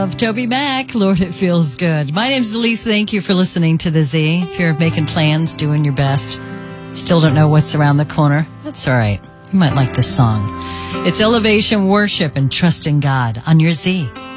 of Toby Mac. Lord, it feels good. My name's Elise. Thank you for listening to The Z. If you're making plans, doing your best, still don't know what's around the corner, that's all right. You might like this song. It's Elevation Worship and Trusting God on your Z.